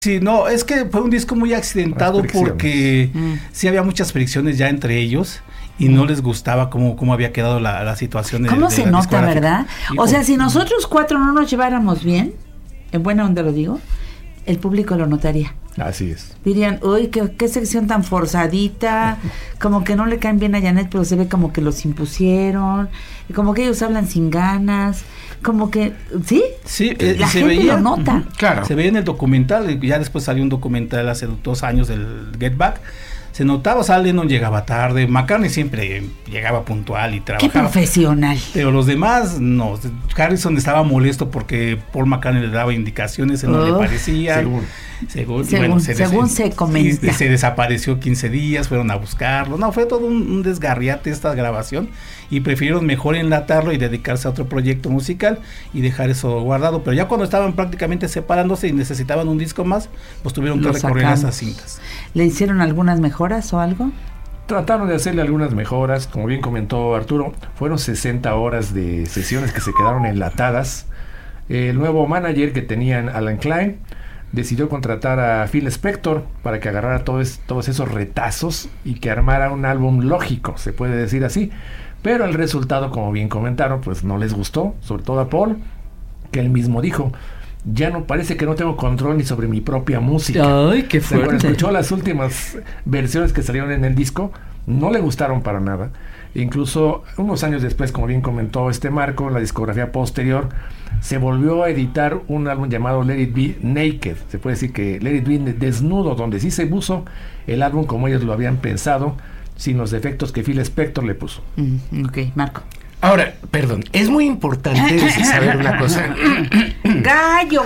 Sí, no, es que fue un disco muy accidentado porque sí había muchas fricciones ya entre ellos y no les gustaba cómo había quedado la situación. ¿Cómo se nota, verdad? O sea, si nosotros cuatro no nos lleváramos bien, en buena onda lo digo, el público lo notaría. Así es. Dirían, uy, qué sección tan forzadita, como que no le caen bien a Janet, pero se ve como que los impusieron, como que ellos hablan sin ganas, como que, ¿sí? Sí, la se gente veía, lo nota. Claro. Se veía en el documental, ya después salió un documental hace 2 años del Get Back. Se notaba, o sea, Lennon llegaba tarde, McCartney siempre llegaba puntual y trabajaba. ¡Qué profesional! Pero los demás, no. Harrison estaba molesto porque Paul McCartney le daba indicaciones, él no le parecía. Según se comenta. Se desapareció 15 días, fueron a buscarlo. No, fue todo un desgarriate esta grabación y prefirieron mejor enlatarlo y dedicarse a otro proyecto musical y dejar eso guardado. Pero ya cuando estaban prácticamente separándose y necesitaban un disco más, pues tuvieron que recorrer esas cintas. ¿Le hicieron algunas mejoras o algo? Trataron de hacerle algunas mejoras, como bien comentó Arturo, fueron 60 horas de sesiones que se quedaron enlatadas. El nuevo manager que tenían, Alan Klein, decidió contratar a Phil Spector para que agarrara todos esos retazos y que armara un álbum lógico, se puede decir así. Pero el resultado, como bien comentaron, pues no les gustó, sobre todo a Paul, que él mismo dijo: ya no parece que no tengo control ni sobre mi propia música. ¡Ay, qué fuerte! Cuando escuchó las últimas versiones que salieron en el disco, no le gustaron para nada. Incluso unos años después, como bien comentó Marco, la discografía posterior, se volvió a editar un álbum llamado Let It Be Naked. Se puede decir que Let It Be Desnudo, donde sí se puso el álbum como ellos lo habían pensado, sin los defectos que Phil Spector le puso. Ok, Marco. Ahora, perdón, es muy importante saber una cosa. Gallo.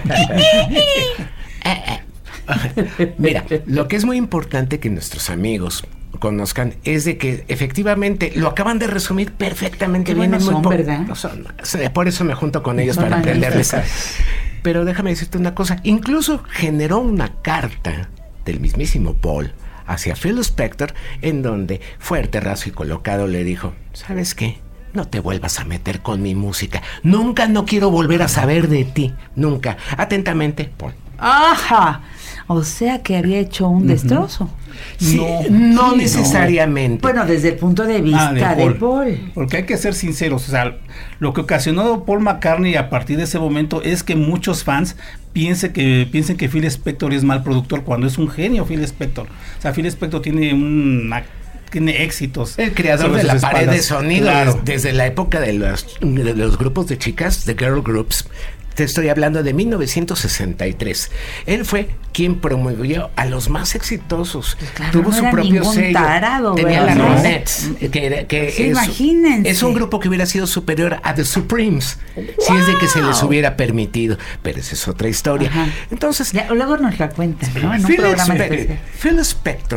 Mira, lo que es muy importante que nuestros amigos conozcan es de que efectivamente lo acaban de resumir perfectamente Qué bien. buenos son, ¿verdad? No son, por eso me junto con ellos para aprenderles. Pero déjame decirte una cosa, incluso generó una carta del mismísimo Paul hacia Phil Spector, en donde fuerte, raso y colocado le dijo: ¿sabes qué? No te vuelvas a meter con mi música. Nunca, no quiero volver a saber de ti. Nunca. Atentamente, Paul. ¡Ajá! O sea que había hecho un destrozo. Sí, no necesariamente. Bueno, desde el punto de vista de Paul. Porque hay que ser sinceros, o sea, lo que ocasionó Paul McCartney a partir de ese momento es que muchos fans piensen que Phil Spector es mal productor cuando es un genio Phil Spector. O sea, Phil Spector tiene éxitos. El creador de la pared de sonido, claro, desde la época de los grupos de chicas, de girl groups. Te estoy hablando de 1963. Él fue quien promovió a los más exitosos. Pues claro, tuvo no su propio sello. Tarado, tenía ¿verdad? la Ronettes, que sí, imagínense. Es un grupo que hubiera sido superior a The Supremes, si es de que se les hubiera permitido. Pero esa es otra historia. Ajá. Entonces, ya, luego nos la cuentan, ¿no? En un programa especial. Phil Spector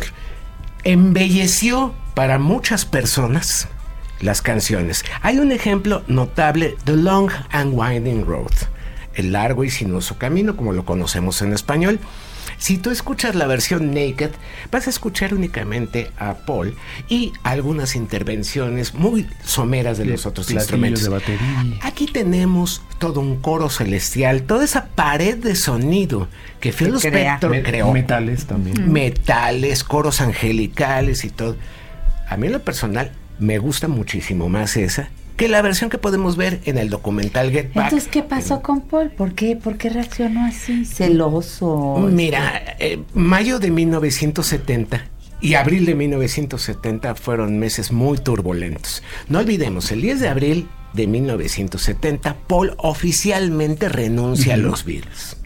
embelleció para muchas personas las canciones. Hay un ejemplo notable: The Long and Winding Road, el largo y sinuoso camino, como lo conocemos en español. Si tú escuchas la versión Naked, vas a escuchar únicamente a Paul y algunas intervenciones muy someras de los otros instrumentos. De batería. Aquí tenemos todo un coro celestial, toda esa pared de sonido que Phil Spector creó. Metales también. Metales, coros angelicales y todo. A mí en lo personal me gusta muchísimo más esa que la versión que podemos ver en el documental Get Back. Entonces, ¿qué pasó con Paul? ¿Por qué reaccionó así? ¿Celoso? Mira, mayo de 1970 y abril de 1970 fueron meses muy turbulentos. No olvidemos, el 10 de abril de 1970, Paul oficialmente renuncia a los Beatles.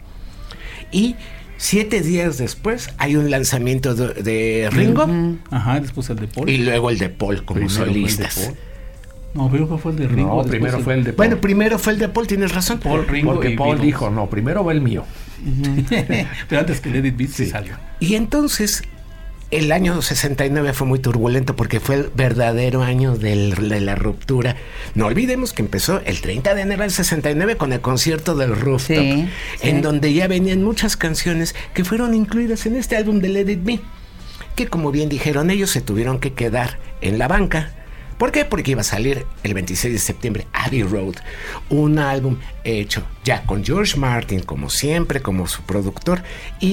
Y 7 días después hay un lanzamiento de Ringo. Ajá, después el de Paul. Y luego el de Paul como solistas. No, primero fue el de Ringo. No, primero fue el de Paul. Bueno, primero fue el de Paul, tienes razón. Paul, Ringo. Porque Paul dijo, no, primero va el mío. Pero antes que Let It Be sí salió. Y entonces, el año 69 fue muy turbulento porque fue el verdadero año de la ruptura. No olvidemos que empezó el 30 de enero del 69 con el concierto del Rooftop, en donde ya venían muchas canciones que fueron incluidas en este álbum de Let It Be, que como bien dijeron ellos, se tuvieron que quedar en la banca ¿Por qué? Porque iba a salir el 26 de septiembre Abbey Road, un álbum hecho ya con George Martin como siempre, como su productor, y